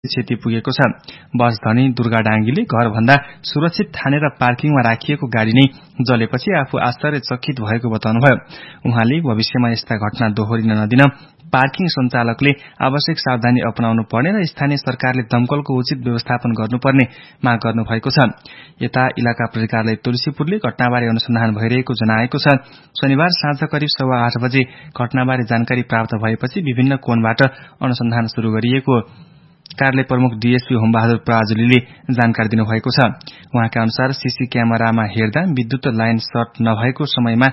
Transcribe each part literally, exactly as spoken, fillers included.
क्षति पुगेको छ। बस धनी दुर्गा डाङ्गीले घरभन्दा सुरक्षित ठानेर पार्किङमा राखिएको गाडी नै जलेपछि आफू आश्चर्यचकित भएको बताउनुभयो। उहाँले भविष्यमा यस्ता घटना दोहोरिन नदिन पार्किङ सञ्चालकले आवश्यक सावधानी अपनाउनु पर्ने र स्थानीय सरकारले दमकलको उचित व्यवस्थापन गर्नुपर्ने माग गर्नु भएको छ। यता इलाका प्रहरी तुलसीपुरले घटनाबारे अनुसन्धान भइरहेको जनाएको छ। शनिबार साँझ करिब सवा आठ बजे घटनाबारे जानकारी प्राप्त भएपछि विभिन्न कोणबाट अनुसन्धान शुरू गरिएको कार्यालय प्रमुख डीएसपी होमबहादुर पराजुलीले जानकारी दिनुभएको छ। उहाँका अनुसार सीसी क्यामेरामा हेर्दा विद्युत लाइन सर्ट नभएको समयमा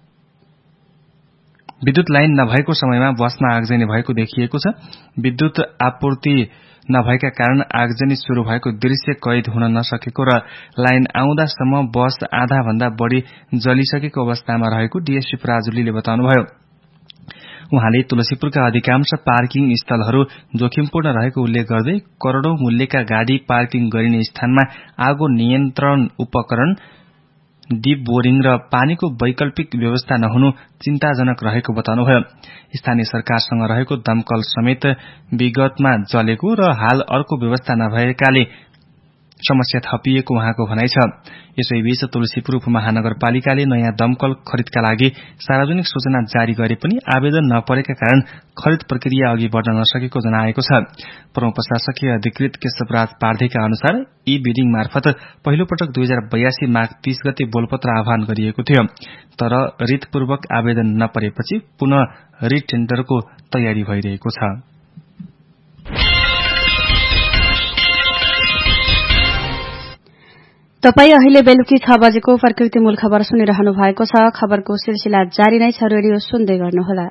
विद्युत लाइन नभएको समयमा बसमा आगजनी भएको देखिएको छ। विद्युत आपूर्ति नभएका कारण आगजनी शुरू भएको दृश्य कैद हुन नसकेको र लाइन आउँदासम्म बस आधा भन्दा बढ़ी जलिसकेको अवस्थामा रहेको डीएसपी पराजुलीले बताउनुभयो। उहाँले तुलसीपुरका अधिकांश पार्किङ स्थलहरू जोखिमपूर्ण रहेको उल्लेख गर्दै करोड़ौं मूल्यका गाड़ी पार्किङ गरिने स्थानमा आगो नियन्त्रण उपकरण, डीप बोरिङ र पानीको वैकल्पिक व्यवस्था नहुनु चिन्ताजनक रहेको बताउनुभयो। स्थानीय सरकारसँग रहेको दमकल समेत विगतमा जलेको र हाल अर्को व्यवस्था नभएकाले समस्या थपिएको उहाँको भनाइ छ। यसैबीच तुलसीपुर उपमहानगरपालिकाले नयाँ दमकल खरिदका लागि सार्वजनिक सूचना जारी गरे पनि आवेदन नपरेका कारण खरिद प्रक्रिया अघि बढ़न नसकेको जनाएको छ। प्रमुख प्रशासकीय अधिकृत केशवराज पार्धेका अनुसार ई बिडिङ मार्फत पहिलो पटक दुई हजार बयासी माघ तीस गते बोलपत्र आह्वान गरिएको थियो, तर रितपूर्वक आवेदन नपरेपछि पुनः रिटेन्डरको तयारी भइरहेको छ। तपाई अहिले बेलुकी छ बजेको प्रकृति मूल खबर सुनिरहनु भएको छ। खबरको सिलसिला जारी नै छ, रेडियो सुन्दै गर्नुहोला।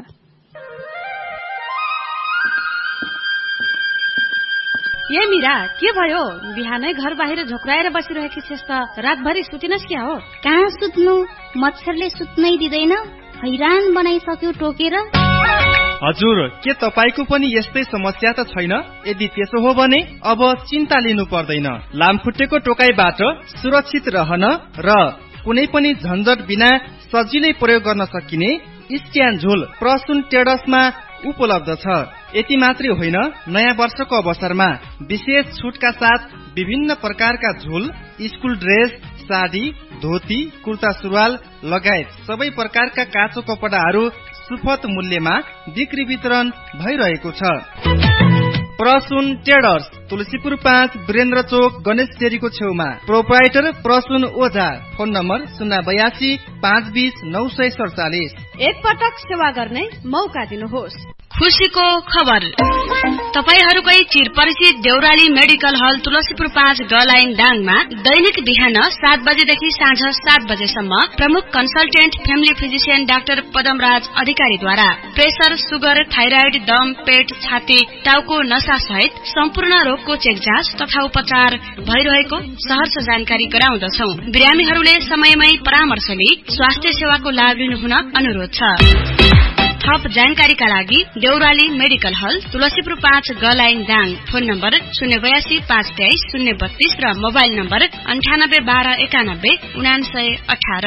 ए मीरा, के भयो? बिहानै घर बाहिर झोक्राएर बसिरहेकी छेस त, रातभरि सुतिनस् क्या हो? कहाँ सुत्नु, मच्छरले सुत्नै दिँदैन, हैरान बनाइसक्यो टोकेर। हजुर, के तपाईको पनि यस्तै समस्या त छैन? यदि त्यसो हो भने अब चिन्ता लिनु पर्दैन। लामखुट्टेको टोकाइबाट सुरक्षित रहन र कुनै पनि झन्झट बिना सजिलै प्रयोग गर्न सकिने स्ट्यान्ड झोल प्रसुन ट्रेडर्समा उपलब्ध छ। यति मात्रै होइन, नयाँ वर्षको अवसरमा विशेष छुटका साथ विभिन्न प्रकारका झोल, स्कुल ड्रेस, साडी, धोती, कुर्ता सुरुवाल लगायत सबै प्रकारका काँचो कपडाहरू सुपथ मूल्यमा बिक्री वितरण भइरहेको छ। प्रसुन ट्रेडर्स, तुलसीपुर पाँच, वीरेन्द्र चोक, गणेश डेरीको छेउमा। प्रोप्राइटर प्रसुन ओझा। फोन नम्बर शून्य बयासी पाँच बीस नौ सय सडचालिस। एक पटक सेवा गर्ने मौका दिनुहोस्। खुशीको खबर, तपाईहरूकै चिरपरिचित देउराली मेडिकल हल तुलसीपुर पाँच ग लाइन दाङमा दैनिक बिहान सात बजेदेखि साँझ सात बजेसम्म प्रमुख consultant family physician doctor Padamraj अधिकारीद्वारा प्रेसर, सुगर, थाइराइड, दम, पेट, छाती, टाउको नसा सहित सम्पूर्ण रोगको चेक जाँच तथा उपचार भइरहेको सहर्ष जानकारी गराउँदछौ। बिरामीहरूले समयमै परामर्श लिई स्वास्थ्य सेवाको लाभ लिनुहुन अनुरोध छ। थप जानकारीका लागि देउराली मेडिकल हल तुलसीपुर पाँच ग लाइन दाङ। फोन नम्बर शून्य बयासी पाँच तेइस शून्य बत्तीस र मोबाइल नम्बर अन्ठानब्बे बाह्र एकानब्बे उनासय अठार।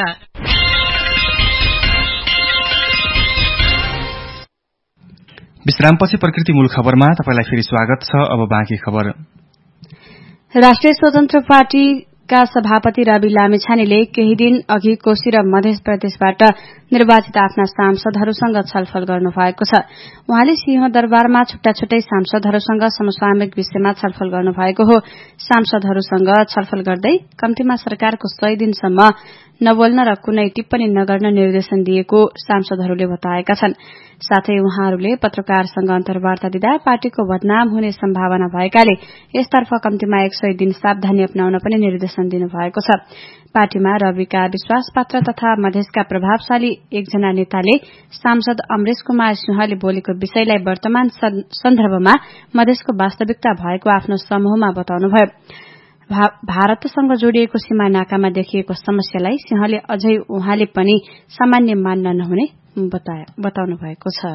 विश्रामपछि प्रकृति मूल खबरमा तपाईलाई फेरि स्वागत छ। अब बाँकी खबर। राष्ट्रिय स्वतन्त्र पार्टी का सभापति रवि लामिछानेले केही दिन अघि कोशी र मध्य प्रदेशबाट निर्वाचित आफ्ना सांसदहरूसँग छलफल गर्नु भएको छ। उहाँले सिंहदरबारमा छुट्टा छुट्टै सांसदहरूसँग समसामयिक विषयमा छलफल गर्नु भएको हो। सांसदहरूसँग छलफल गर्दै कम्तीमा सरकारको सय दिनसम्म नबोल्न र कुनै टिप्पणी नगर्न निर्देशन दिएको सांसदहरूले बताएका छन्। साथै उहाँहरूले पत्रकारसँग अन्तर्वार्ता दिँदा पार्टीको बदनाम हुने सम्भावना भएकाले यसतर्फ कम्तीमा एक सय दिन सावधानी अपनाउन पनि निर्देशन दिनुभएको छ। पार्टीमा रविका विश्वासपात्र तथा मधेसका प्रभावशाली एकजना नेताले सांसद अमरेश कुमार सिंहले बोलेको विषयलाई वर्तमान सन्दर्भमा मधेसको वास्तविकता भएको आफ्नो समूहमा बताउनुभयो। भारतसँग जोडिएको सीमा नाकामा देखिएको समस्यालाई सिंहले अझै उहाँले पनि सामान्य मान्न नहुने बताउनु भएको छ।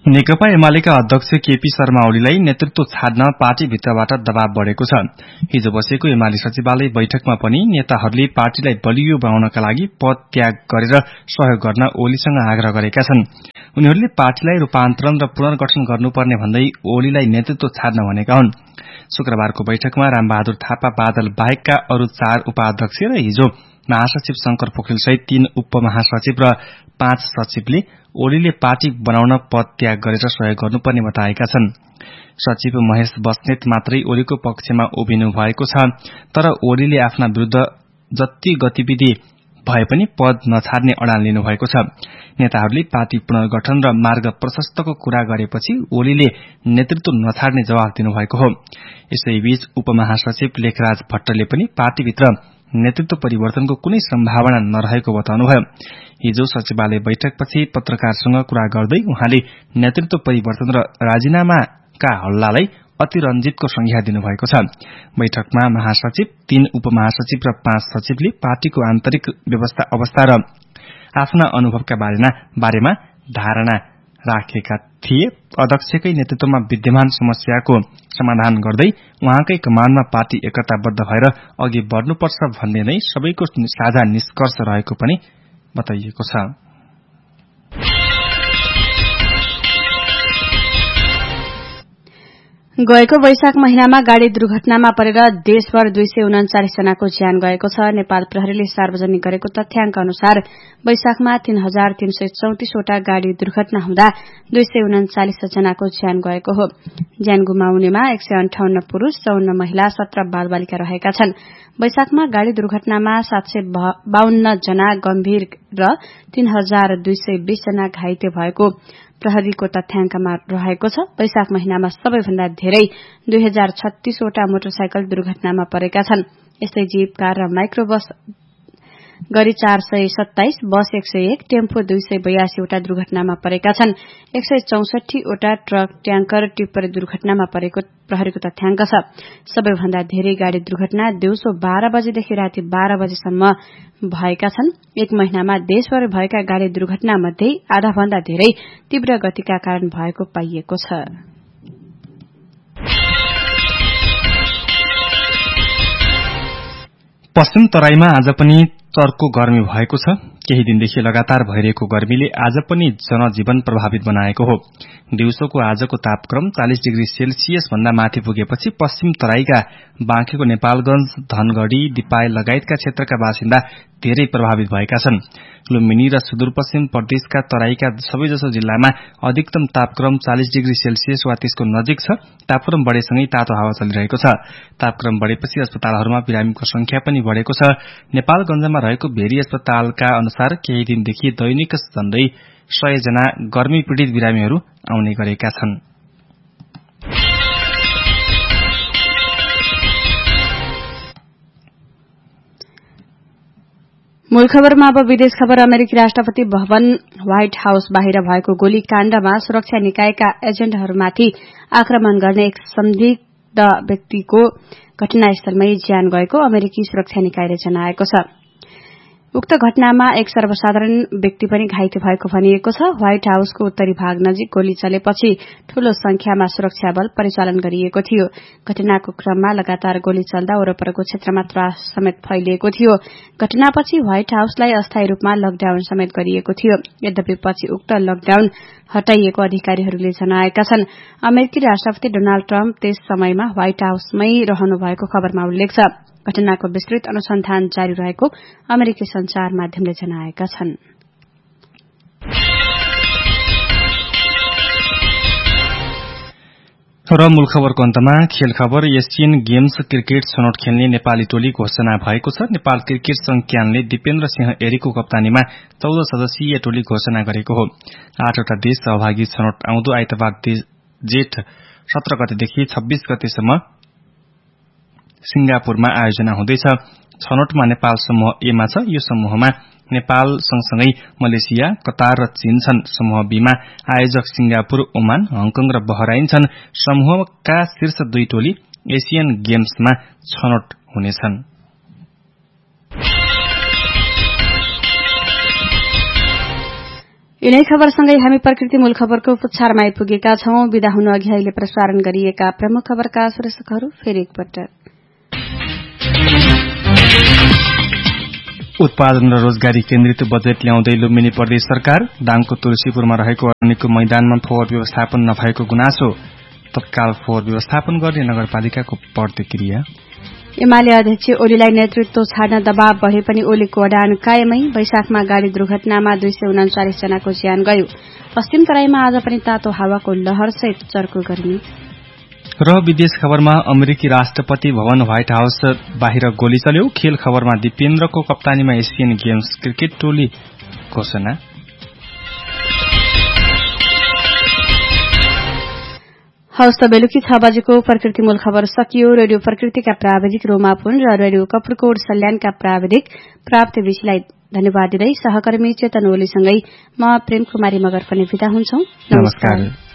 नेकपा एमालेका अध्यक्ष केपी शर्मा ओलीलाई नेतृत्व छाड्न पार्टीभित्रबाट दबाव बढ़ेको छ। हिजो बसेको एमाले सचिवालय बैठकमा पनि नेताहरूले पार्टीलाई बलियो बनाउनका लागि पद त्याग गरेर सहयोग गर्न ओलीसँग आग्रह गरेका छन्। उनीहरूले पार्टीलाई रूपान्तरण र पुनर्गठन गर्नुपर्ने भन्दै ओलीलाई नेतृत्व छाड्न भनेका हुन्। शुक्रबारको बैठकमा रामबहादुर थापा बादल बाहेकका अरू चार उपाध्यक्ष र हिजो महासचिव शंकर पोखरेल सहित तीन उपमहासचिव र पाँच सचिवले ओलीले पार्टी बनाउन पद त्याग गरेर सहयोग गर्नुपर्ने बताएका छन्। सचिव महेश बस्नेत मात्रै ओलीको पक्षमा उभिनु भएको छ, तर ओलीले आफ्ना विरूद्ध जति गतिविधि भए पनि पद नछाड्ने अडान लिनु भएको छ। नेताहरूले पार्टी पुनर्गठन र मार्ग प्रशस्तको कुरा गरेपछि ओलीले नेतृत्व नछाड्ने जवाफ दिनुभएको हो। यसैबीच उपमहासचिव लेखराज भट्टले पनि पार्टीभित्र नेतृत्व परिवर्तनको कुनै सम्भावना नरहेको बताउनुभयो। हिजो सचिवालय बैठकपछि पत्रकारसँग कुरा गर्दै उहाँले नेतृत्व परिवर्तन र राजीनामाका हल्लालाई अतिरञ्जितको संज्ञा दिनुभएको छ। बैठकमा महासचिव, तीन उपमहासचिव र पाँच सचिवले पार्टीको आन्तरिक व्यवस्था अवस्था र आफ्ना अनुभवका बारेमा धारणा राखेका थिए। अध्यक्षकै नेतृत्वमा विद्यमान समस्याको समाधान गर्दै उहाँकै कमानमा पार्टी एकताबद्ध भएर अघि बढ्नुपर्छ भन्ने नै सबैको साझा निष्कर्ष रहेको पनि बताइएको छ। गएको वैशाख महिनामा गाड़ी दुर्घटनामा परेर देशभर दुई सय उनाचालिस जनाको ज्यान गएको छ। नेपाल प्रहरीले सार्वजनिक गरेको तथ्याङ्क अनुसार वैशाखमा तीन हजार तीन सय चौतिसवटा गाड़ी दुर्घटना हुँदा दुई सय उनाचालिस जनाको ज्यान गएको हो। ज्यान गुमाउनेमा एक सय अन्ठाउन्न पुरूष, चौन्न महिला, सत्र बालबालिका रहेका छन्। वैशाखमा गाड़ी दुर्घटनामा सात सय बाहन्न जना गम्भीर र तीन हजार दुई सय बीस जना घाइते भएको प्रहरीको तथ्याङ्कमा रहेको छ। वैशाख महिनामा सबैभन्दा धेरै दुई हजार छत्तीसवटा मोटरसाइकल दुर्घटनामा परेका छन्। यस्तै जीप, कार र माइक्रो बस गरी चार सय सत्ताइस, बस एक सय एक, टेम्पो दुई सय बयासीवटा दुर्घटनामा परेका छन्। एक सय चौसठीवटा ट्रक, ट्याङ्कर, टिप्पर दुर्घटनामा परेको प्रहरीको तथ्याङ्क छ। सबैभन्दा धेरै गाड़ी दुर्घटना दिउँसो बाह्र बजेदेखि राति बाह्र बजेसम्म भएका छन्। एक महिनामा देशभर भएका गाड़ी दुर्घटना मध्ये आधा भन्दा धेरै तीव्र गतिका कारण भएको पाइएको छ। पश्चिम तराईमा आज पनि चर्को गर्मी भएको छ। केही दिनदेखि लगातार भइरहेको गर्मीले आज पनि जनजीवन प्रभावित बनाएको हो। दिउँसोको आजको तापक्रम चालीस डिग्री सेल्सियस भन्दा माथि पुगेपछि पश्चिम तराईका बाँकेको नेपालगंज, धनगढ़ी, दिपायल लगायतका क्षेत्रका बासिन्दा धेरै प्रभावित भएका छन्। लुम्बिनी र सुदूरपश्चिम प्रदेशका तराईका सबैजसो जिल्लामा अधिकतम तापक्रम चालीस डिग्री सेल्सियस वा त्यसको नजिक छ। तापक्रम बढेसँगै तातो हावा चलिरहेको छ। तापक्रम बढेपछि अस्पतालहरूमा बिरामीको संख्या पनि बढ़ेको छ। नेपालगंजमा रहेको भेरी अस्पतालका अनुसार केही दिनदेखि दैनिक झण्डै सय जना गर्मी पीड़ित बिरामीहरू आउने गरेका छन्। मूल खबरमा अब विदेश खबर। अमेरिकी राष्ट्रपति भवन व्हाइट हाउस बाहिर भएको गोलीकाण्डमा सुरक्षा निकायका एजेन्टहरूमाथि आक्रमण गर्ने एक संदिग्ध व्यक्तिको घटनास्थलमै ज्यान गएको अमेरिकी सुरक्षा निकायले जनाएको छ। उक्त घटनामा एक सर्वसाधारण व्यक्ति पनि घाइते भएको भनिएको छ। व्हाइट हाउसको उत्तरी भाग नजिक गोली चलेपछि ठूलो संख्यामा सुरक्षा बल परिचालन गरिएको थियो। घटनाको क्रममा लगातार गोली चल्दा वरपरको क्षेत्रमा त्रास समेत फैलिएको थियो। घटनापछि व्हाइट हाउसलाई अस्थायी रूपमा लकडाउन समेत गरिएको थियो। यद्यपि पछि उक्त लकडाउन हटाइएको अधिकारीहरूले जनाएका छन्। अमेरिकी राष्ट्रपति डोनाल्ड ट्रम्प त्यस समयमा व्हाइट हाउसमै रहनु भएको खबरमा उल्लेख छ। घटनाको विस्तृत अनुसन्धान जारी रहेको अमेरिकी संचार माध्यमले जनाएका छन्। र मूल खबरको अन्तमा खेल खबर। एसियन गेम्स क्रिकेट छनौट खेल्ने नेपाली टोली घोषणा भएको छ। नेपाल क्रिकेट संघ क्यानले दिपेन्द्र सिंह एरीको कप्तानीमा चौध सदस्यीय टोली घोषणा गरेको हो। आठवटा देश सहभागी छनौट आउँदो आइतबार जेठ सत्र गतेदेखि छब्बीस गतेसम्म सिंगापुरमा आयोजना हुँदैछ। छनौटमा नेपाल समूह एमा छ। यो समूहमा नेपाल सँगसँगै मलेसिया, कतार र चीन छन्। समूह बीमा आयोजक सिंगापुर, ओमान, हङकङ र बहराइन छन्। समूहका शीर्ष दुई टोली एसियन गेम्समा छनौट हुनेछन्। यिनै खबरसँगै हामी प्रकृति मूल खबरको पुच्छारमा आइपुगेका छौं। विदा हुनु अघि अहिले प्रसारण गरिएका प्रमुख खबरका शीर्षकहरू फेरि एकपटक। उत्पादन र रोजगारी केन्द्रित बजेट ल्याउँदै लुम्बिनी प्रदेश सरकार। दाङको तुलसीपुरमा रहेको अरण्यको मैदानमा फोहोर व्यवस्थापन नभएको गुनासो। तत्काल फोहोर व्यवस्थापन गर्ने नगरपालिकाको प्रतिक्रिया। एमाले अध्यक्ष ओलीलाई नेतृत्व छाड्न दबाव बढे पनि ओलीको अडान कायमै। वैशाखमा गाड़ी दुर्घटनामा दुई सय उनाचालिस जनाको ज्यान गयो। पश्चिम तराईमा आज पनि तातो हावाको लहरसहित चर्को गर्मी। र विदेश खबरमा अमेरिकी राष्ट्रपति भवन व्हाइट हाउस बाहिर गोली चल्यो। खेल खबरमा दिपेन्द्रको कप्तानीमा एसियन गेम्स क्रिकेट टोली घोषणा। हौस् त बेलुकी छ बजेको प्रकृति मूल खबर सकियो। रेडियो प्रकृतिका प्राविधिक रोमापुन र रेडियो कपुरकोट सल्यानका प्राविधिक प्राप्त विषयलाई धन्यवाद दिँदै सहकर्मी चेतन ओलीसँगै म प्रेम कुमारी मगर पनि विदा हुन्छौं। नमस्कार।